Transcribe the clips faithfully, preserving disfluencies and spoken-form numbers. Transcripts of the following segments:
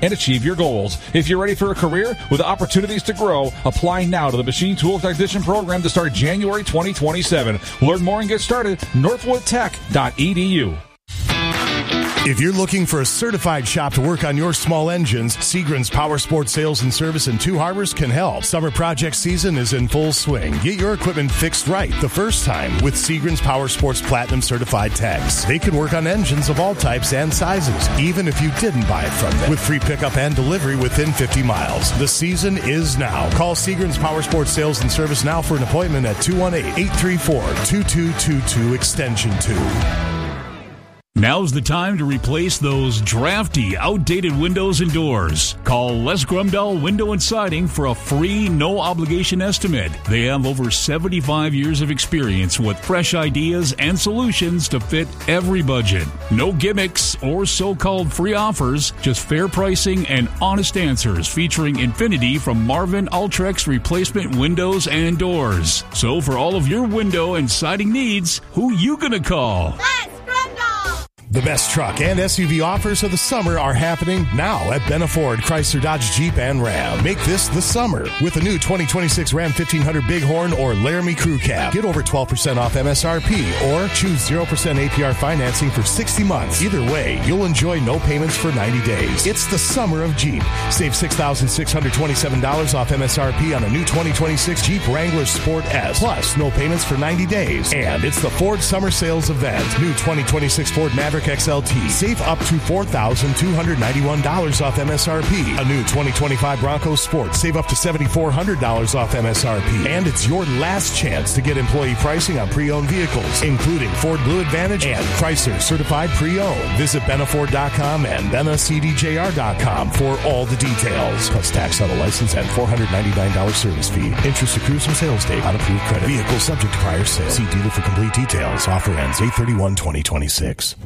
and achieve your goals. If you're ready for a career with opportunities to grow, apply now to the Machine Tool Technician program to start January twenty twenty-seven. Learn more and get started. northwood tech dot e d u. If you're looking for a certified shop to work on your small engines, Seagram's Power Sports Sales and Service in Two Harbors can help. Summer project season is in full swing. Get your equipment fixed right the first time with Seagram's Power Sports Platinum Certified Techs. They can work on engines of all types and sizes, even if you didn't buy it from them, with free pickup and delivery within fifty miles. The season is now. Call Seagram's Power Sports Sales and Service now for an appointment at two one eight, eight three four, two two two two, extension two. Now's the time to replace those drafty, outdated windows and doors. Call Les Grumdahl Window and Siding for a free, no-obligation estimate. They have over seventy-five years of experience with fresh ideas and solutions to fit every budget. No gimmicks or so-called free offers, just fair pricing and honest answers featuring Infinity from Marvin Ultrex replacement windows and doors. So for all of your window and siding needs, who you gonna call? Les Grumdahl! The best truck and S U V offers of the summer are happening now at Benna Ford, Chrysler, Dodge, Jeep, and Ram. Make this the summer with a new twenty twenty-six Ram fifteen hundred Bighorn or Laramie Crew Cab. Get over twelve percent off M S R P or choose zero percent A P R financing for sixty months. Either way, you'll enjoy no payments for ninety days. It's the summer of Jeep. Save six thousand six hundred twenty-seven dollars off M S R P on a new twenty twenty-six Jeep Wrangler Sport S. Plus, no payments for ninety days. And it's the Ford Summer Sales Event. New twenty twenty-six Ford Maverick X L T. Save up to four thousand two hundred ninety-one dollars off M S R P. A new twenty twenty-five Bronco Sport. Save up to seven thousand four hundred dollars off M S R P. And it's your last chance to get employee pricing on pre-owned vehicles, including Ford Blue Advantage and Chrysler Certified Pre-Owned. Visit Benna Ford dot com and Benna C D J R dot com for all the details. Plus tax, auto license, and four hundred ninety-nine dollars service fee. Interest accrues from sales date on approved credit. Vehicle subject to prior sale. See dealer for complete details. Offer ends eight thirty-one twenty twenty-six.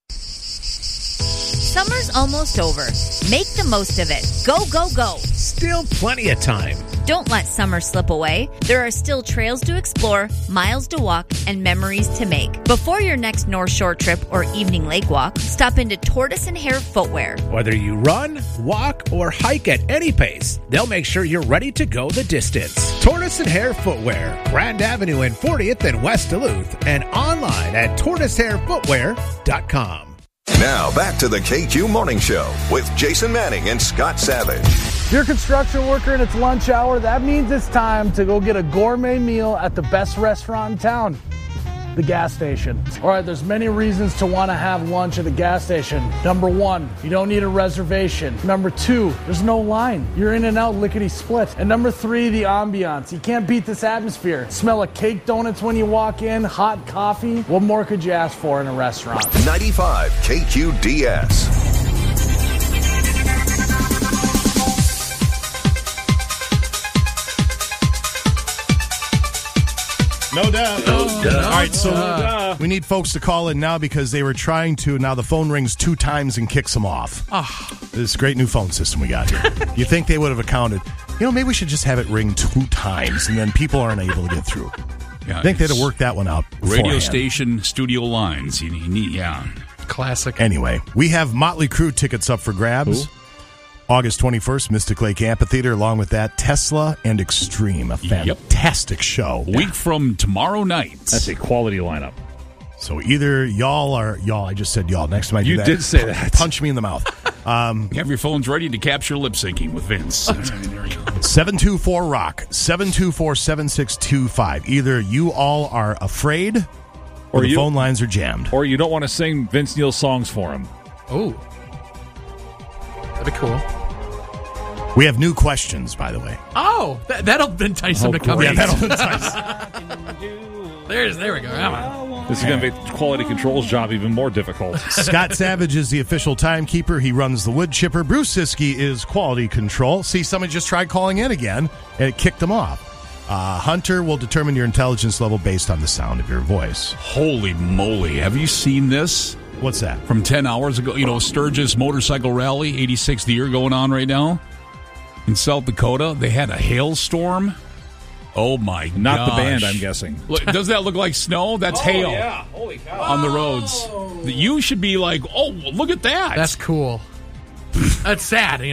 Summer's almost over. Make the most of it. Go, go, go. Still plenty of time. Don't let summer slip away. There are still trails to explore, miles to walk, and memories to make. Before your next North Shore trip or evening lake walk, stop into Tortoise and Hare Footwear. Whether you run, walk, or hike at any pace, they'll make sure you're ready to go the distance. Tortoise and Hare Footwear, Grand Avenue and fortieth in West Duluth, and online at tortoise hare footwear dot com. Now back to the K Q Morning Show with Jason Manning and Scott Savage. If you're a construction worker and it's lunch hour, that means it's time to go get a gourmet meal at the best restaurant in town, the gas station. All right, there's many reasons to want to have lunch at the gas station. Number one, you don't need a reservation. Number two, there's no line. You're in and out lickety-split. And number three, the ambiance. You can't beat this atmosphere. Smell of cake donuts when you walk in, hot coffee. What more could you ask for in a restaurant? ninety-five K Q D S. No doubt. No doubt. All right, so Uh, we need folks to call in now because they were trying to. Now the phone rings two times and kicks them off. Oh. This great new phone system we got here. You think they would have accounted? You know, maybe we should just have it ring two times and then people aren't able to get through. Yeah, I think they'd have worked that one out radio beforehand. station, studio lines. You need, yeah. Classic. Anyway, we have Motley Crue tickets up for grabs. Ooh. August twenty-first, Mystic Lake Amphitheater. Along with that, Tesla and Extreme, a fantastic show. A week from tomorrow night. That's a quality lineup. So either y'all are y'all. I just said y'all. Next time I do You that, did say that. Punch me in the mouth. Um, you have your phones ready to capture lip syncing with Vince. seven two four rock seven two four seven six two five. Either you all are afraid, or, or the you, phone lines are jammed, or you don't want to sing Vince Neil songs for him. Oh, that'd be cool. We have new questions, by the way. Oh, that, that'll entice them oh, to come great. in. Yeah, that'll entice. There's, there we go. Come on. This is going to make quality control's job even more difficult. Scott Savage is the official timekeeper. He runs the wood chipper. Bruce Siskey is quality control. See, somebody just tried calling in again, and it kicked them off. Uh, Hunter will determine your intelligence level based on the sound of your voice. Holy moly. Have you seen this? What's that? From ten hours ago. You know, Sturgis Motorcycle Rally, eighty-sixth year going on right now. In South Dakota, they had a hailstorm. Oh, my god. Not the band, I'm guessing. Look, does that look like snow? That's oh, hail yeah. Holy cow. on the roads. You should be like, oh, look at that. That's cool. That's sad. You